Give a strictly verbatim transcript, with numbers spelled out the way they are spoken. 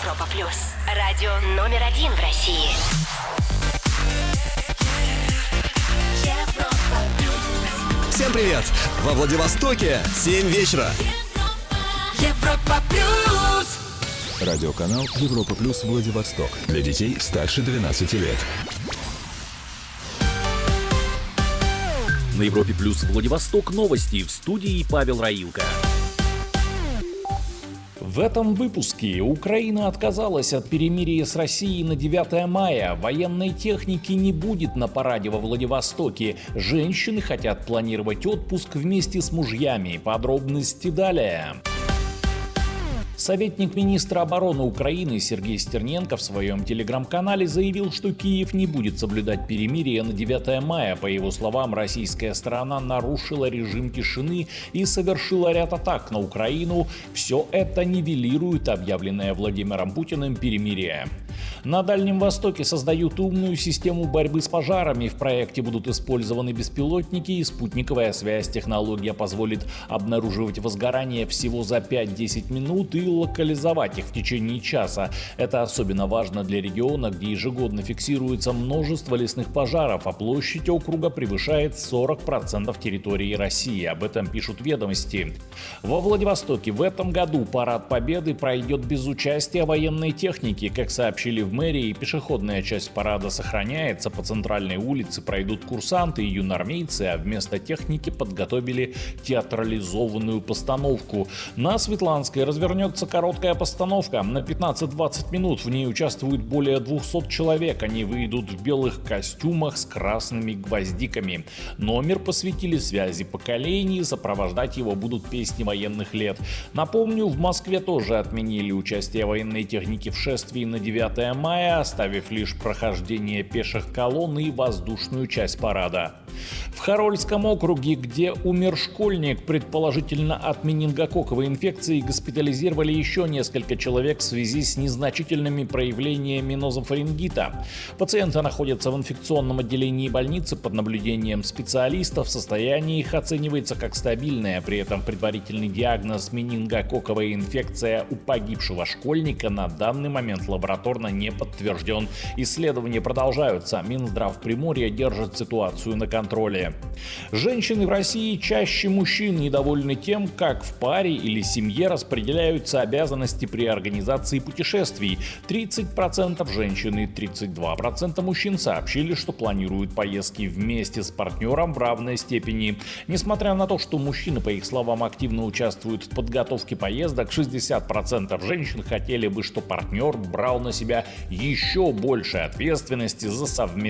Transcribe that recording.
Европа плюс. Радио номер один в России. Европа плюс. Всем привет! Во Владивостоке семь вечера. Европа плюс. Радиоканал Европа плюс Владивосток. Для детей старше двенадцати лет. На Европе плюс Владивосток новости. В студии Павел Раилка. В этом выпуске Украина отказалась от перемирия с Россией на девятое мая. Военной техники не будет на параде во Владивостоке. Женщины хотят планировать отпуск вместе с мужьями. Подробности далее. Советник министра обороны Украины Сергей Стерненко в своем телеграм-канале заявил, что Киев не будет соблюдать перемирие на девятое мая. По его словам, российская сторона нарушила режим тишины и совершила ряд атак на Украину. Все это нивелирует объявленное Владимиром Путиным перемирие. На Дальнем Востоке создают умную систему борьбы с пожарами. В проекте будут использованы беспилотники и спутниковая связь. Технология позволит обнаруживать возгорание всего за пять-десять минут и локализовать их в течение часа. Это особенно важно для региона, где ежегодно фиксируется множество лесных пожаров, а площадь округа превышает сорок процентов территории России. Об этом пишут ведомости. Во Владивостоке в этом году парад Победы пройдет без участия военной техники. Как сообщили в мэрии, пешеходная часть парада сохраняется. По центральной улице пройдут курсанты и юноармейцы, а вместо техники подготовили театрализованную постановку. На Светланской развернется короткая постановка на пятнадцать-двадцать минут. В ней участвуют более двухсот человек. Они выйдут в белых костюмах с красными гвоздиками. Номер посвятили связи поколений, сопровождать его будут песни военных лет. Напомню, в Москве тоже отменили участие военной техники в шествии на девятое мая, оставив лишь прохождение пеших колонн и воздушную часть парада. В Харольском округе, где умер школьник, предположительно от менингококковой инфекции, госпитализировали еще несколько человек в связи с незначительными проявлениями нозофарингита. Пациенты находятся в инфекционном отделении больницы под наблюдением специалистов. Состояние их оценивается как стабильное. При этом предварительный диагноз менингококковая инфекция у погибшего школьника на данный момент лабораторно не подтвержден. Исследования продолжаются. Минздрав Приморья держит ситуацию на контроле. Женщины в России чаще мужчин недовольны тем, как в паре или семье распределяются обязанности при организации путешествий. тридцать процентов женщин и тридцать два процента мужчин сообщили, что планируют поездки вместе с партнером в равной степени. Несмотря на то, что мужчины, по их словам, активно участвуют в подготовке поездок, шестьдесят процентов женщин хотели бы, что партнер брал на себя еще больше ответственности за совместные